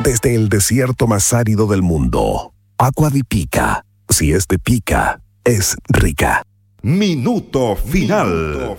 desde el desierto más árido del mundo. Agua de Pica. Si es de Pica, es rica. Minuto final.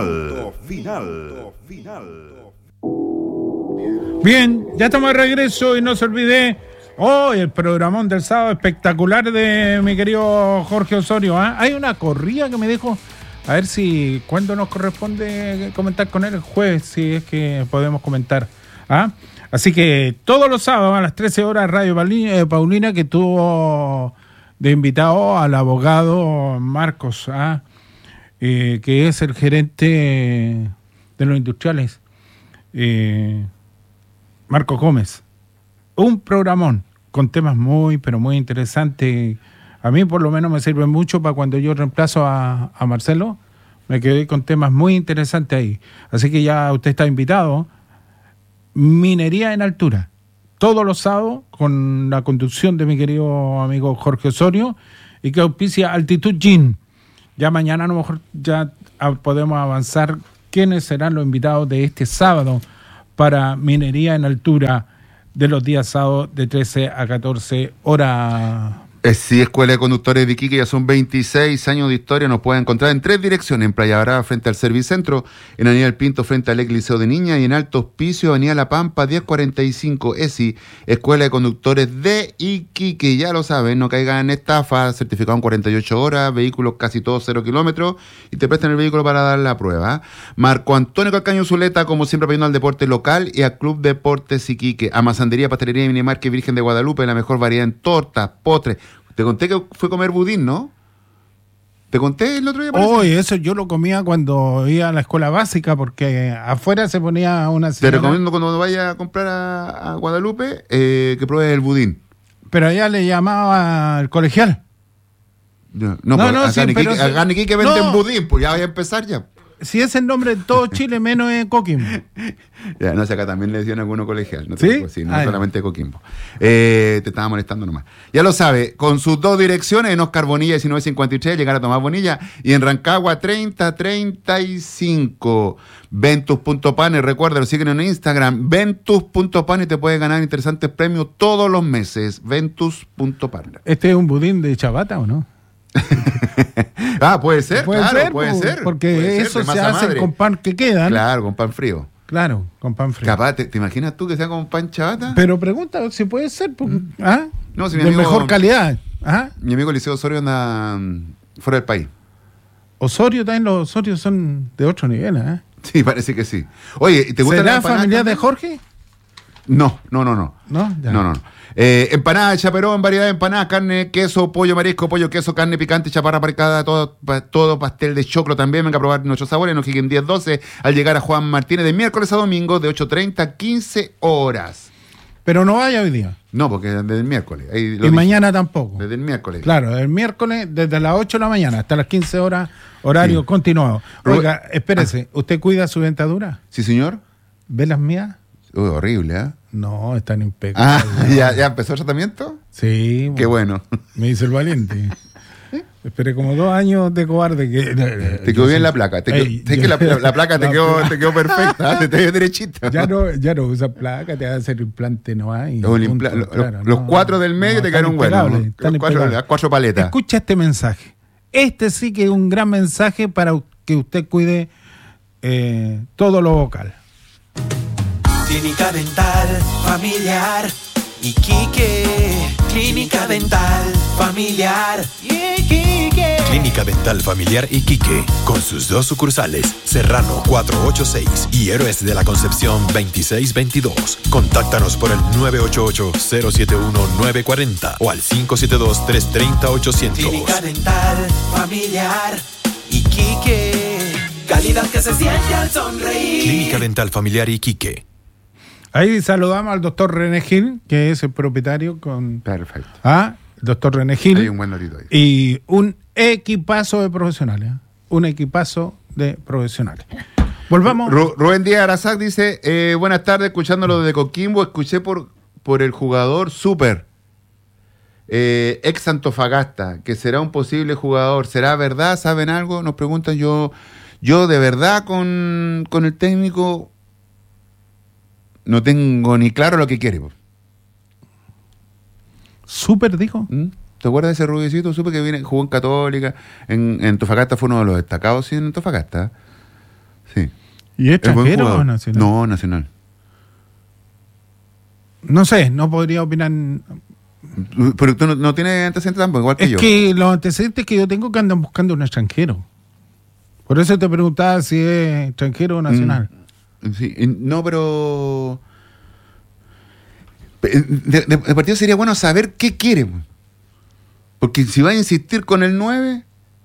Bien, ya estamos de regreso y no se olvide el programón del sábado espectacular de mi querido Jorge Osorio. Hay una corrida que me dijo, a ver si cuándo nos corresponde comentar con él, el jueves, si es que podemos comentar. Así que todos los sábados a las 13 horas Radio Paulina, que tuvo de invitado al abogado Marcos, que es el gerente de los industriales, Marcos Gómez. Un programón con temas muy, pero muy interesantes. A mí por lo menos me sirve mucho para cuando yo reemplazo a Marcelo. Me quedé con temas muy interesantes ahí. Así que ya usted está invitado. Minería en altura. Todos los sábados con la conducción de mi querido amigo Jorge Osorio y que auspicia Altitud Gin. Ya mañana a lo mejor ya podemos avanzar quiénes serán los invitados de este sábado para minería en altura de los días sábados de 13 a 14 horas. Sí, Escuela de Conductores de Iquique, ya son 26 años de historia. Nos pueden encontrar en 3 direcciones: en Playa Brava frente al Servicentro, en Avenida El Pinto frente al Ex Liceo de Niña y en Alto Hospicio, Avenida La Pampa 1045. ESI, Escuela de Conductores de Iquique. Ya lo saben, no caigan en estafa. Certificado en 48 horas, vehículos casi todos 0 kilómetros y te prestan el vehículo para dar la prueba. Marco Antonio Calcaño Zuleta, como siempre, apoyando al deporte local y al Club Deportes Iquique. A Masandería, Pastelería y Minimarket Virgen de Guadalupe, la mejor variedad en tortas, postres. Te conté que fue a comer budín, ¿no? ¿Te conté el otro día? Eso yo lo comía cuando iba a la escuela básica, porque afuera se ponía una señora. Te recomiendo cuando vayas a comprar a Guadalupe que pruebes el budín. Pero allá le llamaba el colegial. No, acá en Iquique venden budín, pues ya voy a empezar ya. Si es el nombre de todo Chile, menos en Coquimbo. Ya, no sé, acá también le decían a alguno colegial. No ¿Sí? Sí, no solamente Coquimbo. Te estaba molestando nomás. Ya lo sabe, con sus 2 direcciones, en Oscar Bonilla 1953, llegar a Tomás Bonilla, y en Rancagua 3035. Ventus.pane, recuerda, lo siguen en Instagram, Ventus.pane, y te puedes ganar interesantes premios todos los meses. Ventus.pane. ¿Este es un budín de chabata o no? Puede ser, puede ser. Porque puede eso ser, se hace con pan que queda. Claro, con pan frío. Claro, con pan frío. Capaz, ¿te imaginas tú que sea con pan chabata? Pero pregunta si puede ser. No, si de mejor calidad. Mi amigo Liceo Osorio anda fuera del país. Osorio también, los Osorios son de otro nivel, Sí, parece que sí. Oye, ¿te gusta ¿será la empanada familiar de Jorge? No. ¿No? Ya. No. Empanada de chaperón, variedad de empanadas, carne, queso, pollo, marisco, pollo, queso, carne picante, chaparra marcada, todo pastel de choclo también. Venga a probar nuestros sabores en O'Higgins 1012 al llegar a Juan Martínez de miércoles a domingo de 8:30 a 15 horas. Pero no vaya hoy día. No, porque desde el miércoles. Y mañana tampoco. Desde el miércoles. Claro, el miércoles desde las 8 de la mañana hasta las 15 horas, horario continuado. Oiga, espérese, ¿usted cuida su dentadura? Sí, señor. ¿Ve las mías? Uy, horrible, ¿eh? No, están impecables. ¿Ya empezó el tratamiento? Sí. Qué bueno. Me dice el valiente. Esperé como 2 años de cobarde. Te quedó bien la placa. La placa te quedó perfecta. Te quedó derechita. Ya no usa placa, te va a hacer implante, no hay. Los 4 del medio te quedaron buenos. Las 4 paletas. Escucha este mensaje. Este sí que es un gran mensaje para que usted cuide todo lo vocal. Clínica Dental Familiar Iquique. Clínica Dental Familiar Iquique. Clínica Dental Familiar Iquique, con sus 2 sucursales, Serrano 486 y Héroes de la Concepción 2622. Contáctanos por el 988-071-940 o al 572-330-800. Clínica Dental Familiar Iquique. Calidad que se siente al sonreír. Clínica Dental Familiar Iquique. Ahí saludamos al doctor René Gil, que es el propietario con... Perfecto. El doctor René Gil. Hay un buen lorito ahí. Y un equipazo de profesionales. Un equipazo de profesionales. Volvamos. Rubén Díaz Arazac dice, buenas tardes, escuchándolo de Coquimbo, escuché por el jugador Super, ex Antofagasta, que será un posible jugador. ¿Será verdad? ¿Saben algo? Nos preguntan. Yo de verdad con el técnico no tengo ni claro lo que quiere. ¿Súper, dijo? ¿Te acuerdas de ese rubiecito? Supe que jugó en Católica, en Antofagasta fue uno de los destacados, sí, en Antofagasta. Sí. ¿Y es extranjero o nacional? No, nacional. No sé, no podría opinar. Pero tú no tienes antecedentes tampoco, igual que yo. Es que los antecedentes que yo tengo que andan buscando un extranjero. Por eso te preguntaba si es extranjero o nacional. Sí, no, pero... De partido sería bueno saber qué quiere. Porque si va a insistir con el 9,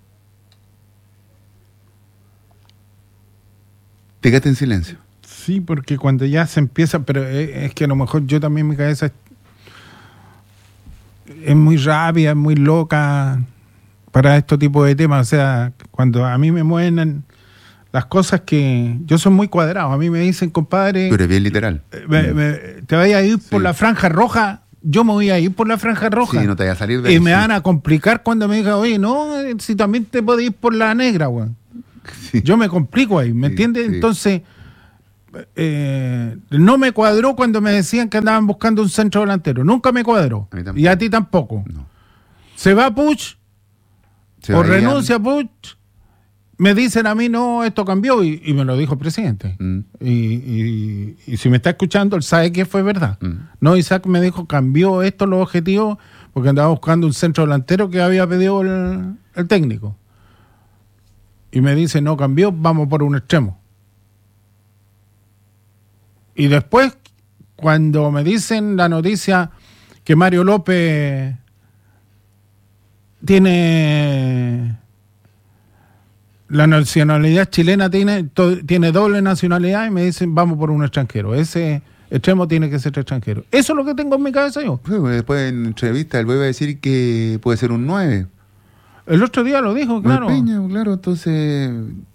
te quedaste en silencio. Sí, porque cuando ya se empieza, pero es que a lo mejor yo también mi cabeza es muy rápida, es muy loca para este tipo de temas. O sea, cuando a mí me mueven las cosas que... Yo soy muy cuadrado. A mí me dicen, compadre... Pero es bien literal. Te vayas a ir por la franja roja. Yo me voy a ir por la franja roja. Sí, no te vayas a salir de y ahí, me van a complicar cuando me digan, oye, no, si también te puedes ir por la negra, güey. Sí. Yo me complico ahí, ¿me entiendes? Sí. Entonces, no me cuadró cuando me decían que andaban buscando un centro delantero. Nunca me cuadró. A mí tampoco. Y a ti tampoco. No. Se va Puch, o va renuncia Puch. Me dicen a mí, no, esto cambió, y me lo dijo el presidente. Y si me está escuchando, él sabe que fue verdad. No, Isaac me dijo, cambió esto los objetivos, porque andaba buscando un centro delantero que había pedido el técnico. Y me dice, no cambió, vamos por un extremo. Y después, cuando me dicen la noticia que Mario López tiene... La nacionalidad chilena tiene doble nacionalidad y me dicen vamos por un extranjero. Ese extremo tiene que ser extranjero. Eso es lo que tengo en mi cabeza yo. Después en entrevista el güey va a decir que puede ser un 9. El otro día lo dijo, claro. Peña, claro, entonces...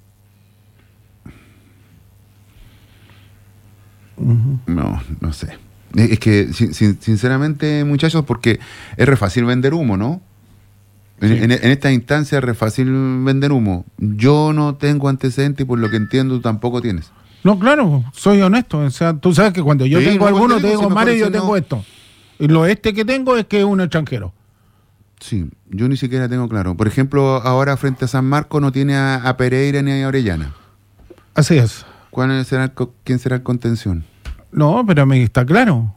No sé. Es que sinceramente, muchachos, porque es re fácil vender humo, ¿no? Sí. En esta instancia es re fácil vender humo. Yo no tengo antecedentes y por lo que entiendo tú tampoco tienes. No, claro, soy honesto. O sea, tú sabes que cuando yo tengo alguno, te digo, Mario, yo tengo esto. Y lo que tengo es que es un extranjero. Sí, yo ni siquiera tengo claro. Por ejemplo, ahora frente a San Marcos no tiene a Pereira ni a Orellana. Así es. ¿Quién será el contención? No, pero a mí está claro.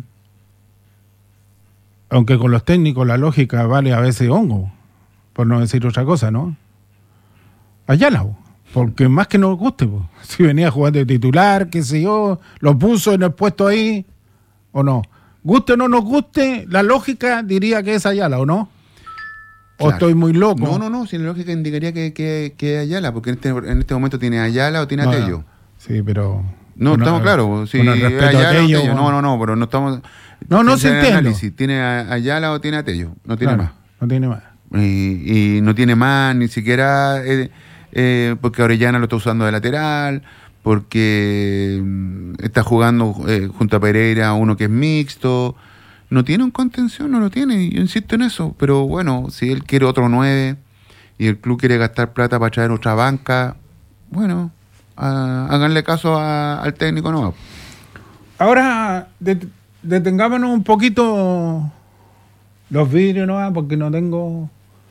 Aunque con los técnicos la lógica vale a veces hongo, por no decir otra cosa, ¿no? Ayala, porque más que nos guste, si venía jugando de titular, qué sé yo, lo puso en el puesto ahí, o no. Guste o no nos guste, la lógica diría que es Ayala, ¿o no? Claro. ¿O estoy muy loco? No, si la lógica indicaría que es Ayala, porque en este momento tiene a Ayala o tiene a Tello. No. Sí, pero... No, estamos claros. Si Ayala a Tello, no, pero no estamos... No se entiende. ¿Tiene a Ayala o tiene a Tello? No tiene más. No tiene más. Y no tiene más, ni siquiera porque Orellana lo está usando de lateral, porque está jugando junto a Pereira uno que es mixto. No tiene un contención, no lo tiene, yo insisto en eso. Pero bueno, si él quiere otro 9 y el club quiere gastar plata para traer otra banca, bueno, háganle caso al técnico nuevo. Ahora detengámonos un poquito los vidrios, ¿no? Porque no tengo...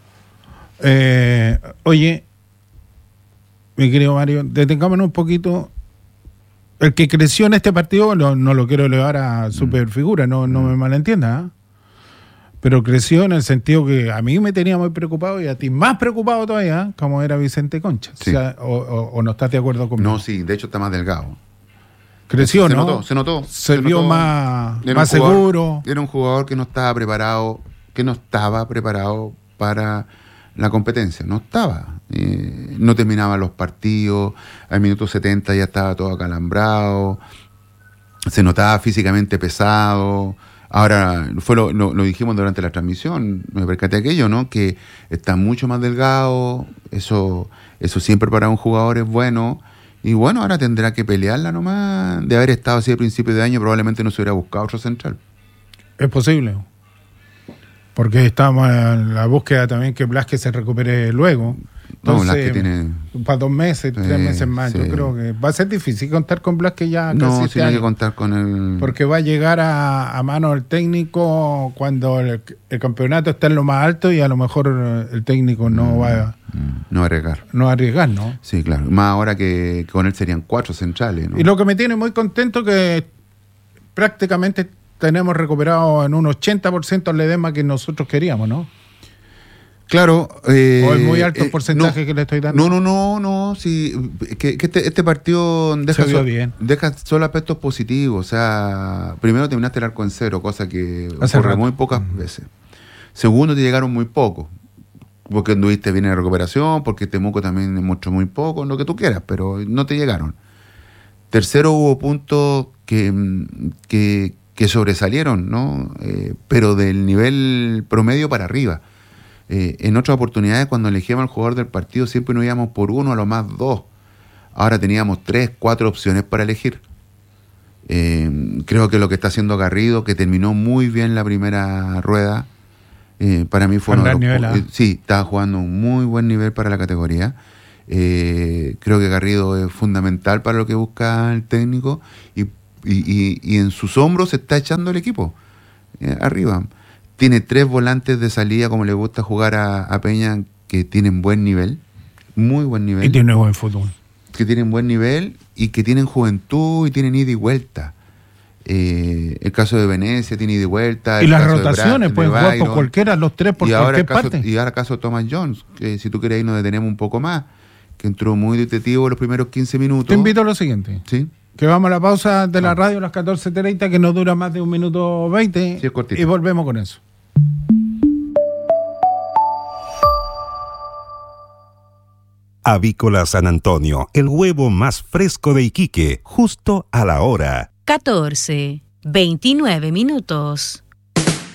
oye, mi querido Mario, detengámonos un poquito. El que creció en este partido, no lo quiero elevar a superfigura, no me malentiendas, ¿eh? Pero creció en el sentido que a mí me tenía muy preocupado y a ti más preocupado todavía, ¿eh? Como era Vicente Concha. Sí. O sea, o no estás de acuerdo conmigo. No, sí, de hecho está más delgado. Creció, se ¿no? Se notó. Se vio más seguro. Era un jugador que no estaba preparado para la competencia. No estaba. No terminaba los partidos. Al minuto 70 ya estaba todo acalambrado. Se notaba físicamente pesado. Ahora, lo dijimos durante la transmisión, me percaté aquello, ¿no? Que está mucho más delgado. Eso siempre para un jugador es bueno. Y bueno, ahora tendrá que pelearla nomás. De haber estado así a principios de año, probablemente no se hubiera buscado otro central. Es posible. Porque estamos en la búsqueda también que Blasquez se recupere luego. Entonces, las que tiene... para 2 meses, 3 meses más, yo creo que va a ser difícil contar con Blas, que ya casi sí hay que contar con él. Porque va a llegar a manos del técnico cuando el campeonato está en lo más alto, y a lo mejor el técnico no va a arriesgar. No va a arriesgar, ¿no? Sí, claro. Más ahora que con él serían 4 centrales, ¿no? Y lo que me tiene muy contento que prácticamente tenemos recuperado en un 80% el edema que nosotros queríamos, ¿no? Claro. ¿O es muy alto el porcentaje que le estoy dando? No. Sí, que este partido deja solo aspectos positivos. O sea, primero terminaste el arco en 0, cosa que ocurre muy pocas veces. Segundo, te llegaron muy poco. Porque anduviste bien en la recuperación, porque Temuco también mostró muy poco, lo que tú quieras, pero no te llegaron. Tercero, hubo puntos que sobresalieron, ¿no? Pero del nivel promedio para arriba. En otras oportunidades, cuando elegíamos al jugador del partido, siempre nos íbamos por 1, a lo más 2. Ahora teníamos 3, 4 opciones para elegir. Creo que lo que está haciendo Garrido, que terminó muy bien la primera rueda, para mí fue sí, estaba jugando un muy buen nivel para la categoría. Creo que Garrido es fundamental para lo que busca el técnico, y en sus hombros se está echando el equipo arriba. Tiene 3 volantes de salida, como le gusta jugar a Peña, que tienen buen nivel, muy buen nivel. Y tiene buen fútbol. Que tienen buen nivel y que tienen juventud y tienen ida y vuelta. El caso de Venecia tiene ida y vuelta. Y las rotaciones, pueden jugar por cualquiera, los 3 por cualquier parte. Y ahora el caso de Thomas Jones, que si tú quieres ahí nos detenemos un poco más, que entró muy detectivo los primeros 15 minutos. Te invito a lo siguiente. Sí. Que vamos a la pausa de la radio a las 14:30, que no dura más de 1 minuto 20. Sí, es cortito. Y volvemos con eso. Avícola San Antonio, el huevo más fresco de Iquique, justo a la hora. 14:29.